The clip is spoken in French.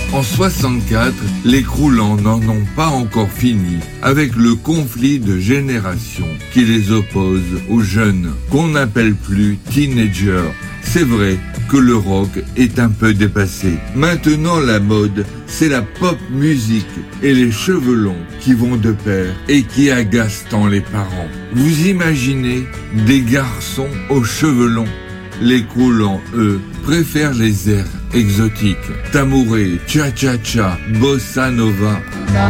En 64, les croulants n'en ont pas encore fini avec le conflit de génération qui les oppose aux jeunes, qu'on n'appelle plus teenagers. C'est vrai que le rock est un peu dépassé. Maintenant, la mode, c'est la pop musique et les cheveux longs qui vont de pair et qui agacent tant les parents. Vous imaginez des garçons aux cheveux longs? Les croulants, eux, préfèrent les airs exotiques. Tamouré, cha-cha-cha, bossa nova.